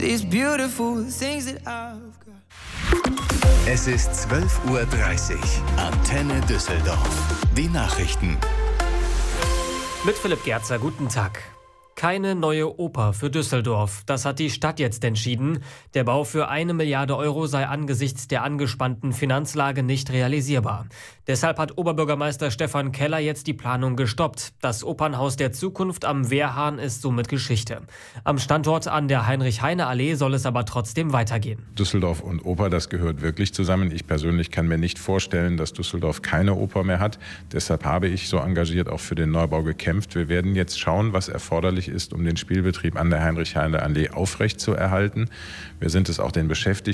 these beautiful things that I've got. Es ist 12:30 Uhr. Antenne Düsseldorf. Die Nachrichten. Mit Philipp Gerzer, guten Tag. Keine neue Oper für Düsseldorf. Das hat die Stadt jetzt entschieden. Der Bau für 1 Milliarde Euro sei angesichts der angespannten Finanzlage nicht realisierbar. Deshalb hat Oberbürgermeister Stefan Keller jetzt die Planung gestoppt. Das Opernhaus der Zukunft am Wehrhahn ist somit Geschichte. Am Standort an der Heinrich-Heine-Allee soll es aber trotzdem weitergehen. Düsseldorf und Oper, das gehört wirklich zusammen. Ich persönlich kann mir nicht vorstellen, dass Düsseldorf keine Oper mehr hat. Deshalb habe ich so engagiert auch für den Neubau gekämpft. Wir werden jetzt schauen, was erforderlich ist, um den Spielbetrieb an der Heinrich-Heine-Allee aufrechtzuerhalten. Wir sind es auch den Beschäftigten